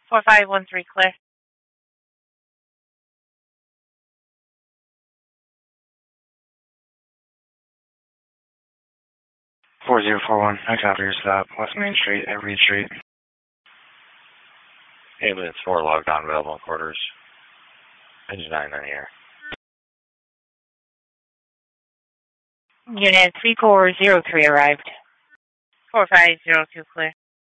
4513 clear. 4041, I copy your stop. West Main Street, Every Street. Ambulance 4 logged on, available in quarters. Engine 9 in the air. Unit 3403 arrived. 4502 clear.